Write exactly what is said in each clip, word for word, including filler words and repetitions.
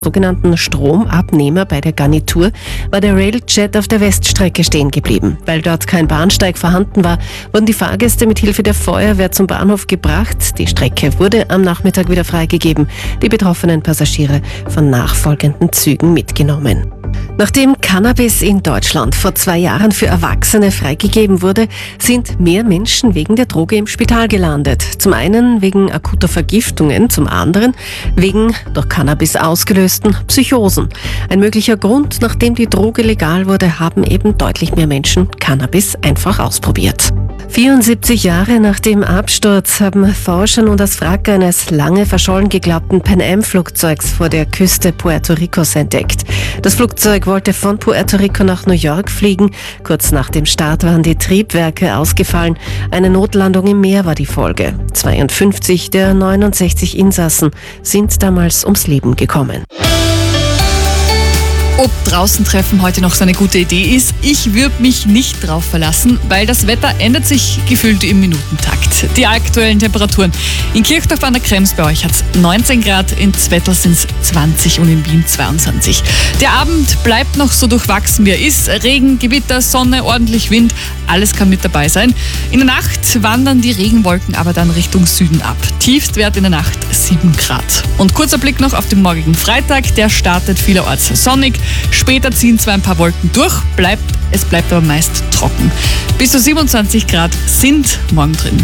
sogenannten Stromabnehmer bei der Garnitur war der Railjet auf der Weststrecke stehen geblieben. Weil dort kein Bahnsteig vorhanden war, wurden die Fahrgäste mit Hilfe der Feuerwehr zum Bahnhof gebracht. Die Strecke wurde am Nachmittag wieder freigegeben. Die betroffenen Passagiere von nachfolgenden Zügen mitgenommen. Nachdem Cannabis in Deutschland vor zwei Jahren für Erwachsene freigegeben wurde, sind mehr Menschen wegen der Droge im Spital gelandet. Zum einen wegen akuter Vergiftungen, zum anderen wegen durch Cannabis ausgelösten Psychosen. Ein möglicher Grund, nachdem die Droge legal wurde, haben eben deutlich mehr Menschen Cannabis einfach ausprobiert. vierundsiebzig Jahre nach dem Absturz haben Forscher nun das Wrack eines lange verschollen geglaubten Pan Am-Flugzeugs vor der Küste Puerto Ricos entdeckt. Das Flugzeug wollte von Puerto Rico nach New York fliegen. Kurz nach dem Start waren die Triebwerke ausgefallen. Eine Notlandung im Meer war die Folge. zweiundfünfzig der neunundsechzig Insassen sind damals ums Leben gekommen. Ob draußen treffen heute noch so eine gute Idee ist, ich würde mich nicht drauf verlassen, weil das Wetter ändert sich gefühlt im Minutentakt. Die aktuellen Temperaturen. In Kirchdorf an der Krems bei euch hat es neunzehn Grad, in Zwettl sind es zwanzig und in Wien zweiundzwanzig. Der Abend bleibt noch so durchwachsen, wie er ist. Regen, Gewitter, Sonne, ordentlich Wind, alles kann mit dabei sein. In der Nacht wandern die Regenwolken aber dann Richtung Süden ab. Tiefstwert in der Nacht sieben Grad. Und kurzer Blick noch auf den morgigen Freitag, der startet vielerorts sonnig. Später ziehen zwar ein paar Wolken durch, bleibt, es bleibt aber meist trocken. Bis zu siebenundzwanzig Grad sind morgen drin.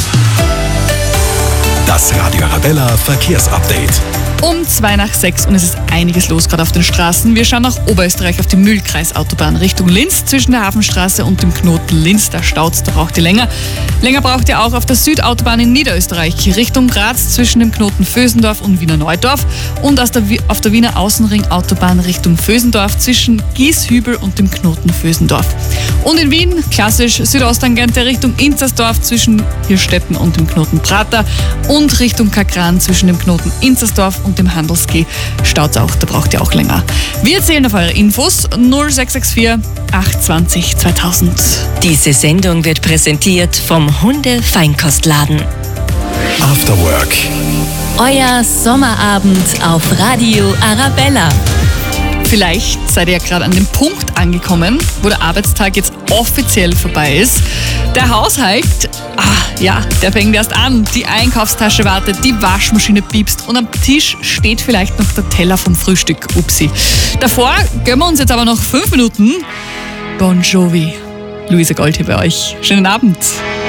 Das Radio Arabella Verkehrsupdate. Um zwei nach sechs und es ist einiges los gerade auf den Straßen. Wir schauen nach Oberösterreich auf die Mühlkreisautobahn Richtung Linz zwischen der Hafenstraße und dem Knoten Linz. Da staut's, da braucht ihr länger. Länger braucht ihr auch auf der Südautobahn in Niederösterreich Richtung Graz zwischen dem Knoten Vösendorf und Wiener Neudorf und aus der, auf der Wiener Außenringautobahn Richtung Vösendorf zwischen Gieshübel und dem Knoten Vösendorf. Und in Wien klassisch Südosttangente Richtung Inzersdorf zwischen Hirstetten und dem Knoten Prater und Richtung Kakran zwischen dem Knoten Inzersdorf und dem Handelsgeh staut's auch, da braucht ihr auch länger. Wir zählen auf eure Infos null sechs sechs vier acht zwei null zweitausend. Diese Sendung wird präsentiert vom Hunde-Feinkostladen. After Work. Euer Sommerabend auf Radio Arabella. Vielleicht seid ihr ja gerade an dem Punkt angekommen, wo der Arbeitstag jetzt offiziell vorbei ist. Der Haushalt, ah, ja, der fängt erst an. Die Einkaufstasche wartet, die Waschmaschine piepst und am Tisch steht vielleicht noch der Teller vom Frühstück. Upsi. Davor gönnen wir uns jetzt aber noch fünf Minuten Bon Jovi. Luise Gold hier bei euch. Schönen Abend.